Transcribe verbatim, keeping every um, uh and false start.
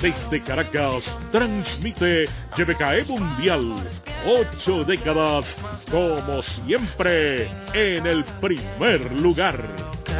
Desde Caracas, transmite G B K E Mundial. Ocho décadas, como siempre, en el primer lugar.